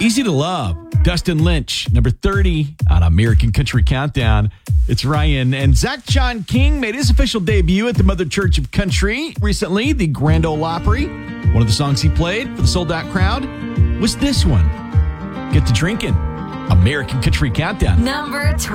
Easy to Love, Dustin Lynch, number 30 on American Country Countdown. It's Ryan. And Zach John King made his official debut at the Mother Church of Country recently, the Grand Ole Opry. One of the songs he played for the sold-out crowd was this one. Get to drinking. American Country Countdown. Number 20.